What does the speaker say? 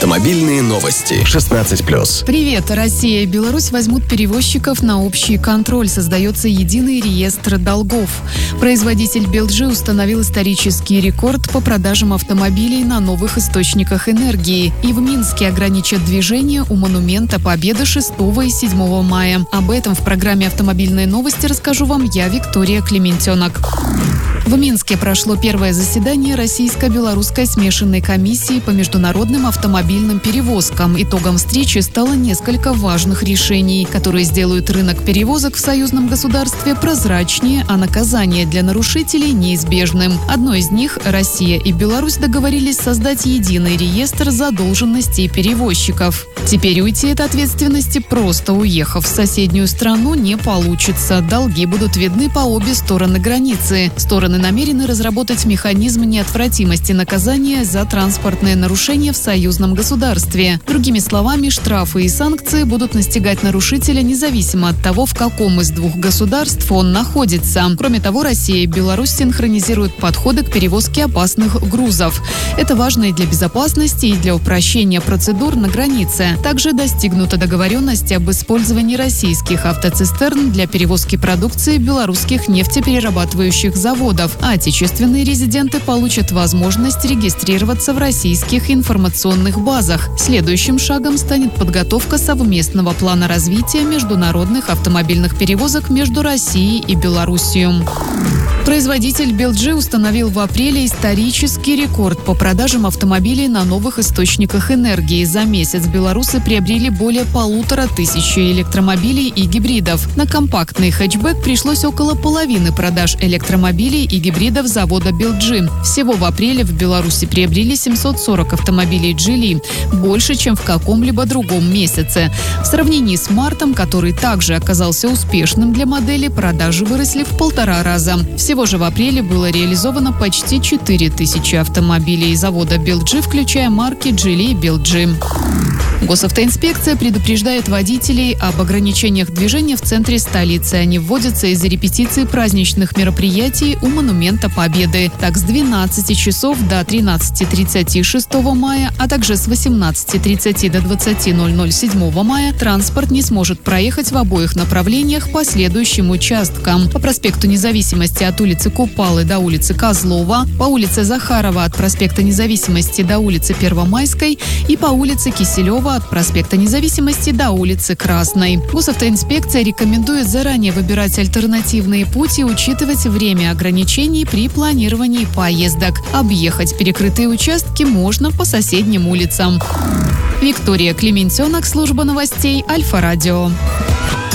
Автомобильные новости. 16+. Привет! Россия и Беларусь возьмут перевозчиков на общий контроль. Создается единый реестр долгов. Производитель BeLG установил исторический рекорд по продажам автомобилей на новых источниках энергии. И в Минске ограничат движение у Монумента Победы 6 и 7 мая. Об этом в программе «Автомобильные новости» расскажу вам я, Виктория Клементенок. В Минске прошло первое заседание Российско-белорусской смешанной комиссии по международным автомобильным перевозкам. Итогом встречи стало несколько важных решений, которые сделают рынок перевозок в союзном государстве прозрачнее, а наказание для нарушителей неизбежным. Одно из них – Россия и Беларусь договорились создать единый реестр задолженностей перевозчиков. Теперь уйти от ответственности, просто уехав в соседнюю страну, не получится. Долги будут видны по обе стороны границы. Стороны намерены разработать механизм неотвратимости наказания за транспортные нарушения в союзном государстве. Другими словами, штрафы и санкции будут настигать нарушителя независимо от того, в каком из двух государств он находится. Кроме того, Россия и Беларусь синхронизируют подходы к перевозке опасных грузов. Это важно и для безопасности, и для упрощения процедур на границе. Также достигнута договоренность об использовании российских автоцистерн для перевозки продукции белорусских нефтеперерабатывающих заводов, а отечественные резиденты получат возможность регистрироваться в российских информационных базах. Следующим шагом станет подготовка совместного плана развития международных автомобильных перевозок между Россией и Беларусью. Производитель BeLG установил в апреле исторический рекорд по продажам автомобилей на новых источниках энергии. За месяц белорусы приобрели более 1500 электромобилей и гибридов. На компактный хэтчбэк пришлось около половины продаж электромобилей и гибридов завода BeLG. Всего в апреле в Беларуси приобрели 740 автомобилей Geely, больше, чем в каком-либо другом месяце. В сравнении с мартом, который также оказался успешным для модели, продажи выросли в 1,5 раза. Всего же в апреле было реализовано почти 4000 автомобилей завода BeLG, включая марки Geely и BeLG. Госавтоинспекция предупреждает водителей об ограничениях движения в центре столицы. Они вводятся из-за репетиции праздничных мероприятий у Монумента Победы. Так, с 12 часов до 13:30 6 мая, а также с 18:30 до 20:00 7 мая транспорт не сможет проехать в обоих направлениях по следующим участкам. По проспекту Независимости от улицы Купалы до улицы Козлова, по улице Захарова от проспекта Независимости до улицы Первомайской и по улице Киселева от проспекта Независимости до улицы Красной. Госавтоинспекция рекомендует заранее выбирать альтернативные пути и учитывать время ограничений при планировании поездок. Объехать перекрытые участки можно по соседним улицам. Виктория Клементенок, служба новостей Альфа-Радио.